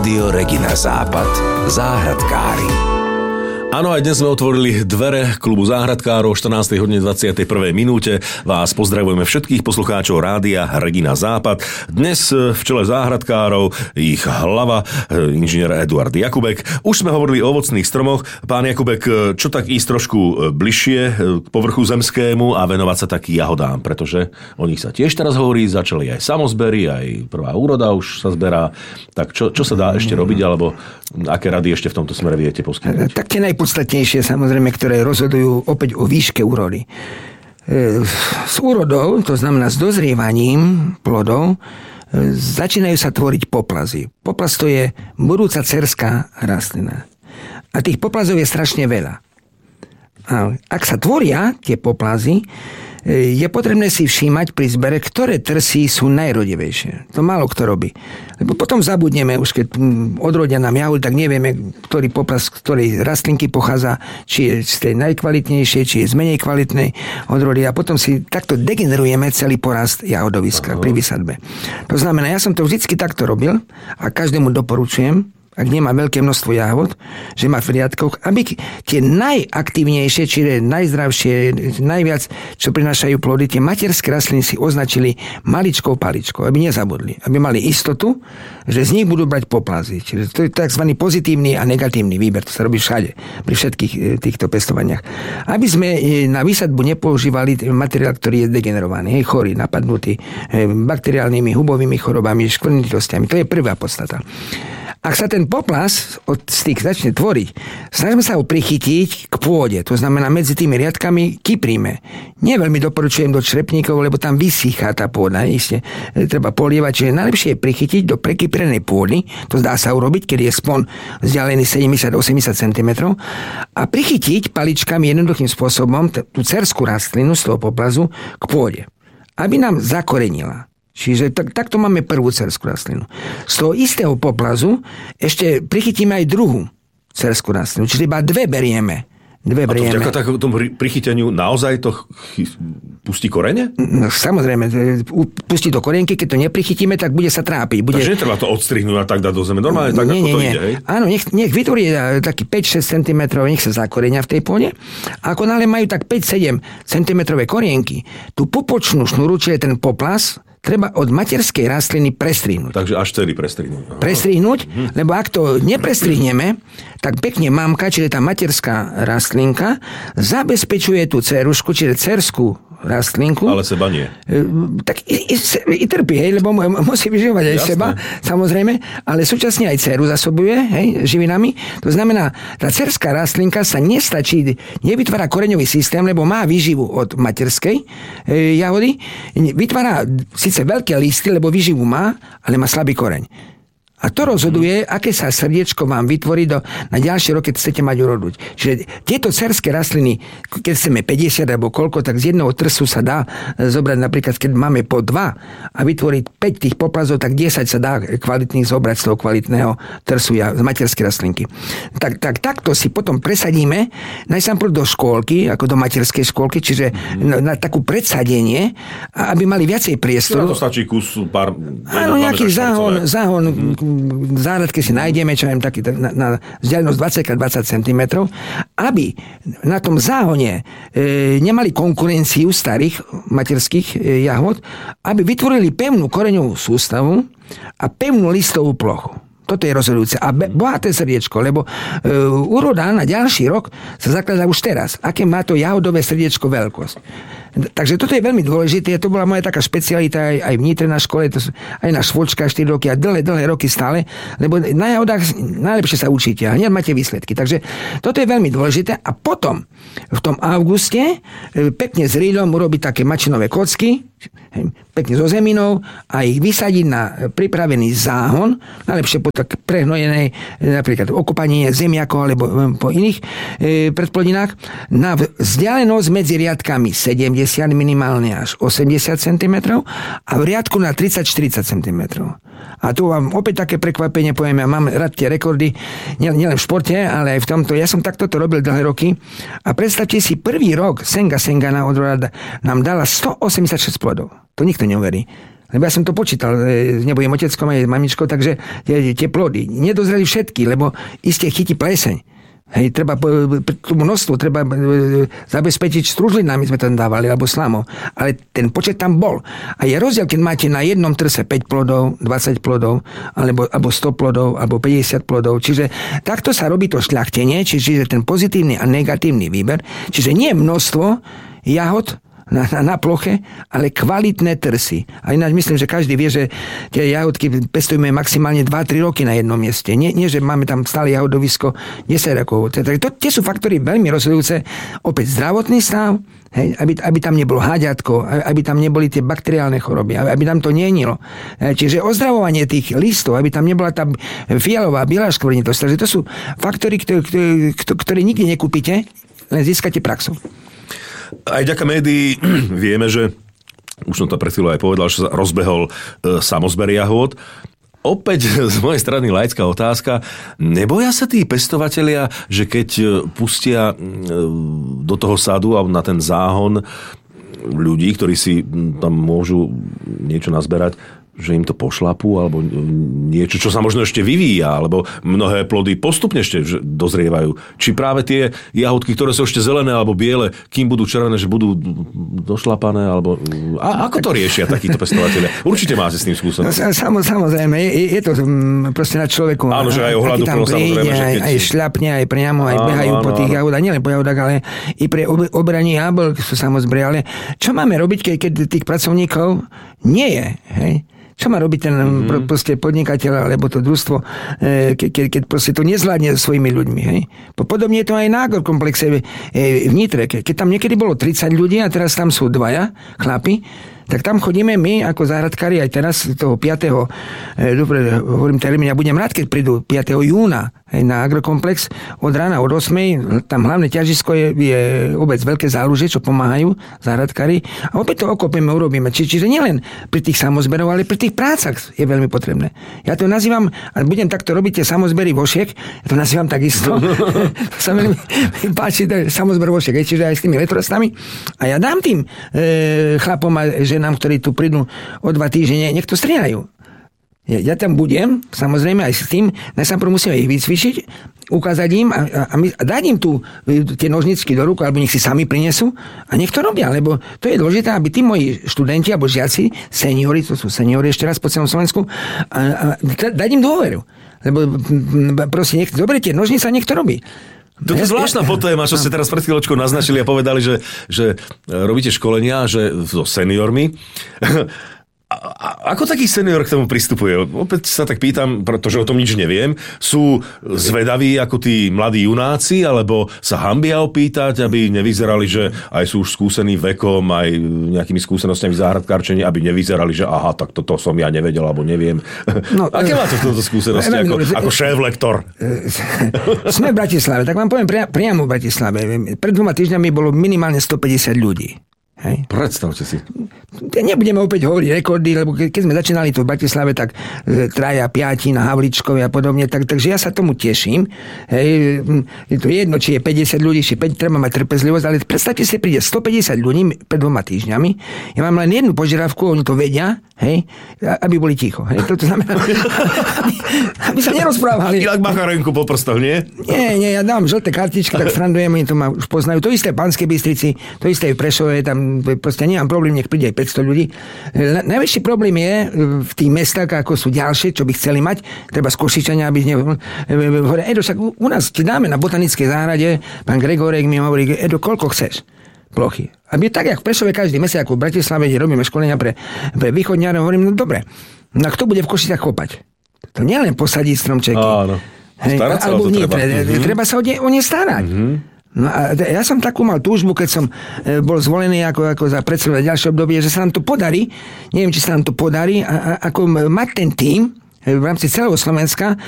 Rádio Regina Západ. Záhradkári. Áno, aj dnes sme otvorili dvere klubu záhradkárov 14:21 minúte. Vás pozdravujeme všetkých poslucháčov Rádia Regina Západ. Dnes v čele záhradkárov ich hlava, inžinier Eduard Jakubek. Už sme hovorili o ovocných stromoch. Pán Jakubek, čo tak ísť trošku bližšie k povrchu zemskému a venovať sa taký jahodám, pretože o nich sa tiež teraz hovorí, začali aj samozbery, aj prvá úroda už sa zberá. Tak čo sa dá ešte robiť, alebo aké rady ešte v tomto smere viete poskytnúť? Tak tie najpodstatnejšie, samozrejme, ktoré rozhodujú opäť o výške úrody. S úrodou, to znamená s dozrievaním plodov, začínajú sa tvoriť poplazy. Poplaz to je budúca dcerská rastlina. A tých poplazov je strašne veľa. A ak sa tvoria tie poplazy, je potrebné si všímať pri zbere, ktoré trsy sú najrodivejšie. To málo kto robí. Lebo potom zabudneme, už keď odrodia nám jahody, tak nevieme, ktorý poplas, ktorej rastlinky pochádza, či je z tej najkvalitnejšej, či je z menej kvalitnej odrody. A potom si takto degenerujeme celý porast jahodiska pri vysadbe. To znamená, ja som to vždycky takto robil a každému doporučujem, ak nemá veľké množstvo jahod, že má v riadkoch, aby tie najaktívnejšie, čiže najzdravšie, najviac, čo prinášajú plody, tie materské rastliny si označili maličkou paličkou, aby nezabudli. Aby mali istotu, že z nich budú brať poplazy. Čiže to je tzv. Pozitívny a negatívny výber. To sa robí všade, pri všetkých týchto pestovaniach. Aby sme na výsadbu nepoužívali materiál, ktorý je degenerovaný, chorý, napadnutý bakteriálnymi, hubovými chorobami, škvrnitostiami. To je prvá podstata. Ak sa ten poplas od tých začne tvoriť, snažíme sa ho prichytiť k pôde. To znamená, medzi tými riadkami kypríme. Neveľmi doporučujem do črepníkov, lebo tam vysýchá tá pôda. Isté, treba polievať, čiže najlepšie je prichytiť do prekyprenej pôdy. To dá sa urobiť, keď je spon vzdialený 70-80 cm. A prichytiť paličkami jednoduchým spôsobom tú dcerskú rastlinu z toho poplazu k pôde, aby nám zakorenila. Čiže takto máme prvú dcerskú rastlinu. Z toho istého poplazu ešte prichytíme aj druhú dcerskú rastlinu. Čiže iba dve berieme. A to vďaka tomu prichyteniu naozaj to pustí korene? No, samozrejme, pustí to korienky, keď to neprichytíme, tak bude sa trápiť. Takže netreba to odstrihnúť a tak dať do zeme. Normálne tak, ako to ide, hej? Áno, nech vytvorí taký 5-6 cm, nech sa zakorenia v tej pôde. A ako náhle majú tak 5-7 cm korienky, tú pupočnú šnúru, čiže ten poplas, treba od materskej rastliny prestrihnúť. Takže až celý prestrihnúť. Prestrihnúť, lebo ak to neprestrihneme, tak pekne mamka, čiže tá materská rastlinka, zabezpečuje tú dcerušku, čiže dcerskú rastlinku. Ale seba nie. Tak i trpí, hej, lebo musí vyživovať aj seba, samozrejme, ale súčasne aj dceru zasobuje, hej, živinami. To znamená, tá dcerská rastlinka sa nestačí, nevytvára koreňový systém, lebo má výživu od materskej jahody. Vytvára síce veľké listy, lebo výživu má, ale má slabý koreň. A to rozhoduje, aké sa srdiečko vám vytvorí na ďalšie roky, keď chcete mať urodu. Čiže tieto dcerské rastliny, keď chceme 50 alebo koľko, tak z jedného trsu sa dá zobrať, napríklad keď máme po 2 a vytvoriť 5 tých poplazov, tak 10 sa dá kvalitných zobrať z toho kvalitného trsu z materskej rastlinky. Takto si potom presadíme najsamprv do škôlky, ako do materskej škôlky, čiže na takú predsadenie, aby mali viacej priestoru. To stačí kus pár... Áno, nejaký záhon v záhradke si nájdeme, čo neviem, taký na vzdialenosť 20x20 cm, aby na tom záhone nemali konkurenciu starých materských jahod, aby vytvorili pevnú koreňovú sústavu a pevnú listovú plochu. Toto je rozhodujúce. A bohaté srdiečko, lebo úroda na ďalší rok sa zakladá už teraz. Aké má to jahodové srdiečko veľkosť. Takže toto je veľmi dôležité. To bola moja taká špecialita aj v Nitre na škole, aj na švočka 4 roky a dlhé roky stále, lebo na jahodách najlepšie sa učíte a hneď máte výsledky. Takže toto je veľmi dôležité. A potom v tom auguste pekne s rýľom urobiť také mačinové kocky, pekne so zeminou a ich vysadiť na pripravený záhon, najlepšie po tak prehnojenej napríklad okopanie zemiakov alebo po iných predplodinách, na vzdialenosť medzi riadkami 70 minimálne až 80 cm a v riadku na 30-40 cm. A tu vám opäť také prekvapenie poviem, ja mám rád tie rekordy, nielen v športe, ale aj v tomto. Ja som takto to robil dlhé roky a predstavte si, prvý rok Senga na odroda nám dala 186 plodov. To nikto neuverí. Lebo ja som to počítal s nebojím oteckom aj mamičkou, takže tie plody nedozreli všetky, lebo iste chytí pleseň. Hej, treba tú množstvo treba zabezpečiť stružlinami sme tam dávali, alebo slamou. Ale ten počet tam bol. A je rozdiel, keď máte na jednom trse 5 plodov, 20 plodov, alebo 100 plodov, alebo 50 plodov. Čiže takto sa robí to šľachtenie, čiže ten pozitívny a negatívny výber. Čiže nie množstvo jahod na ploche, ale kvalitné trsy. A ináč myslím, že každý vie, že tie jahodky pestujeme maximálne 2-3 roky na jednom mieste. Nie, že máme tam stále jahodovisko 10 rokov. Tie sú faktory veľmi rozhodujúce. Opäť zdravotný stav, hej, aby tam nebolo háďatko, aby tam neboli tie bakteriálne choroby, aby tam to nenilo. Čiže ozdravovanie tých listov, aby tam nebola tá fialová, biela škvrnitosť. Takže to sú faktory, ktoré nikdy nekúpite, len získate praxu. Aj vďaka médií vieme, že už som to pred chvíľou aj povedal, že sa rozbehol samozber jahôd. Opäť z mojej strany laická otázka. Neboja sa tí pestovatelia, že keď pustia do toho sadu alebo na ten záhon ľudí, ktorí si tam môžu niečo nazberať, že im to pošlapú, alebo niečo, čo sa možno ešte vyvíja, alebo mnohé plody postupne ešte dozrievajú. Či práve tie jahodky, ktoré sú ešte zelené alebo biele, kým budú červené, že budú došlapané, alebo... A ako to riešia takíto pestovatelia? Určite máte s tým skúsenosť. Samozrejme, je to proste na človeku. Áno, že aj ohľaduplno, samozrejme. Že keď... Aj šľapne, aj priamo, aj behajú po tých jahodách, nielen po jahodách, ale i pre obraní jablk sú samozrejme. Ale čo máme robiť, keď tých pracovníkov nie je, hej? Čo má robiť ten proste podnikateľ alebo to družstvo, keď proste to nezvládne so svojimi ľuďmi. Hej? Podobne je to aj na agrokomplexe v Nitre. Keď tam niekedy bolo 30 ľudí a teraz tam sú 2 chlapi, tak tam chodíme my ako záhradkári aj teraz toho 5. Dobre, hovorím termín, ja budem rád, keď prídu 5. júna na agrokomplex od rána od 8. Tam hlavné ťažisko je obec Veľké Záluže, čo pomáhajú záhradkári. A opäť to okopíme, urobíme. Čiže nielen pri tých samozberov, ale pri tých prácach je veľmi potrebné. Ja to nazývam, a budem takto robiť tie samozbery vošiek, ja to nazývam takisto. Sa veľmi páči samozber vošiek, čiže aj s tými letrostami. A ja dám tým chlapom a ženám, ktorí tu prídu o 2 týždne, nech to striehajú. Ja tam budem, samozrejme aj s tým, najprv musíme ich vycvičiť, ukázať im a dať im tie nožničky do rúk, alebo nech si sami prinesú a nech to robia, lebo to je dôležité, aby tí moji študenti alebo žiaci, seniori, to sú seniori ešte raz po celom Slovensku, a dať im dôveru. Lebo proste nech zoberite nožnice a nech to robí. To je zvláštna potéma, čo ste teraz pred chvíľočkou naznačili a povedali, že robíte školenia so seniormi. Ako taký senior k tomu pristupuje? Opäť sa tak pýtam, pretože o tom nič neviem. Sú zvedaví ako tí mladí junáci, alebo sa hanbia opýtať, aby nevyzerali, že aj sú už skúsení vekom, aj nejakými skúsenostiami v záhradkárčení, aby nevyzerali, že aha, tak toto som ja nevedel, alebo neviem. No, aké máte toto skúsenosti ako šéf-lektor? Sme v Bratislave, tak vám poviem priamo v Bratislave. Pred 2 týždňami bolo minimálne 150 ľudí. Hej. Predstavte si. Nebudeme opäť hovoriť rekordy, lebo keď sme začínali tu v Bratislave, tak 3, 5 na Havličkovi a podobne, takže ja sa tomu teším. Hej. Je to jedno, či je 50 ľudí, či 5, treba mať trpezlivosť, ale predstavte si, príde 150 ľudí pred 2 týždňami. Ja mám len jednu požiadavku, oni to vedia, hej, aby boli ticho. Hej. To znamená, aby sa nerozprávali. Inak Macharenku po prstoch, nie? Nie, ja dám žlté kartičky, tak srandujem, oni to ma už poznajú. To isté v Banskej Bystrici, to isté v Prešove, tam proste nemám problém, nech príde aj 500 ľudí. Najväčší problém je v tých mestách, ako sú ďalšie, čo by chceli mať, treba z Košičania, aby Edo, však u nás ti dáme na botanickej záhrade, pán Gregorek mi hovorí, Edo, koľko chceš plochy? Aby tak, jak v Prešove každý mesiac, ako v Bratislave, kde robíme školenia pre východňárov, hovorím, no dobre, no kto bude v Košiciach kopať? To nielen posadiť stromčeky. Áno. Starať sa o to treba. Treba sa o ne starať. No a ja som takú mal túžbu, keď som bol zvolený ako za predsedu na ďalšie obdobie, že sa nám to podarí, neviem, či sa nám to podarí, ako mať ten tím v rámci celého Slovenska,